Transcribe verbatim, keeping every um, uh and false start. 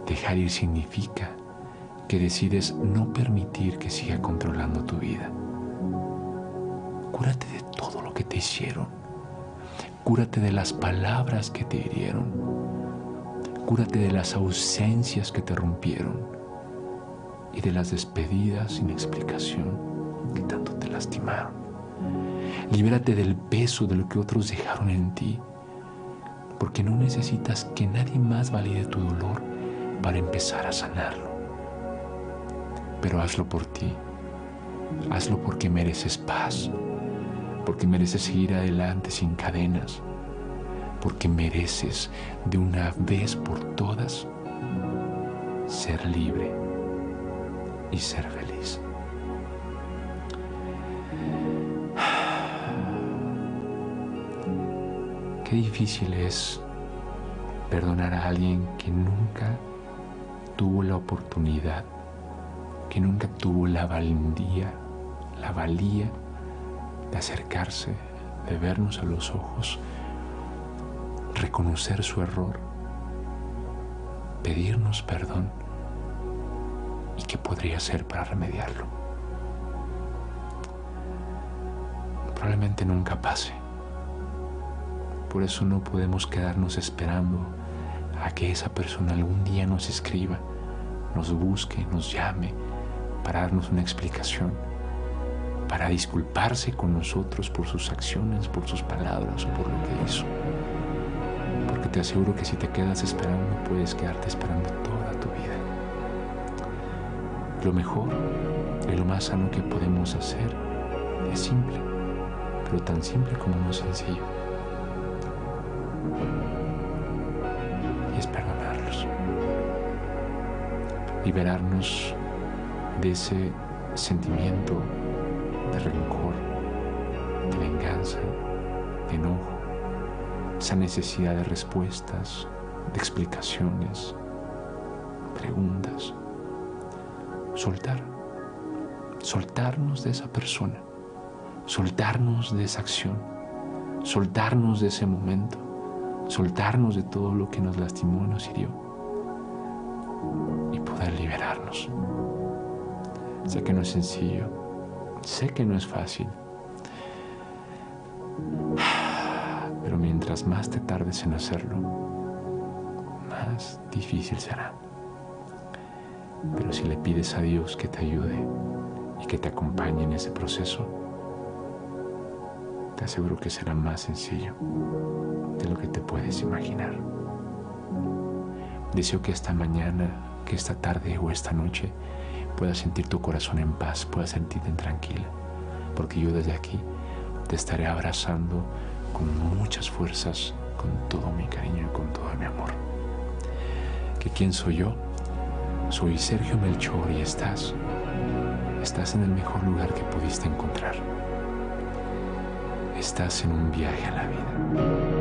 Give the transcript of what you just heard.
Dejar ir significa que decides no permitir que siga controlando tu vida. Cúrate de todo lo que te hicieron. Cúrate de las palabras que te hirieron. Cúrate de las ausencias que te rompieron y de las despedidas sin explicación que tanto te lastimaron. Libérate del peso de lo que otros dejaron en ti, porque no necesitas que nadie más valide tu dolor para empezar a sanarlo. Pero hazlo por ti. Hazlo porque mereces paz, porque mereces seguir adelante sin cadenas, porque mereces de una vez por todas ser libre y ser feliz. Qué difícil es perdonar a alguien que nunca tuvo la oportunidad, que nunca tuvo la valentía, la valía de acercarse, de vernos a los ojos, reconocer su error, pedirnos perdón y qué podría hacer para remediarlo. Probablemente nunca pase. Por eso no podemos quedarnos esperando a que esa persona algún día nos escriba, nos busque, nos llame para darnos una explicación, para disculparse con nosotros por sus acciones, por sus palabras o por lo que hizo. Porque te aseguro que si te quedas esperando, puedes quedarte esperando toda tu vida. Lo mejor y lo más sano que podemos hacer es simple, pero tan simple como no sencillo. Y es perdonarlos. Liberarnos de ese sentimiento de rencor, de venganza, de enojo, esa necesidad de respuestas, de explicaciones, preguntas. Soltar, soltarnos de esa persona, soltarnos de esa acción, soltarnos de ese momento, soltarnos de todo lo que nos lastimó y nos hirió y poder liberarnos. Sé que no es sencillo, sé que no es fácil, pero mientras más te tardes en hacerlo, más difícil será. Pero si le pides a Dios que te ayude y que te acompañe en ese proceso, te aseguro que será más sencillo de lo que te puedes imaginar. Deseo que esta mañana, que esta tarde o esta noche puedas sentir tu corazón en paz, puedas sentirte tranquila, porque yo desde aquí te estaré abrazando con muchas fuerzas, con todo mi cariño y con todo mi amor. ¿Que quién soy yo? Soy Sergio Melchor y estás, estás en el mejor lugar que pudiste encontrar. Estás en un viaje a la vida.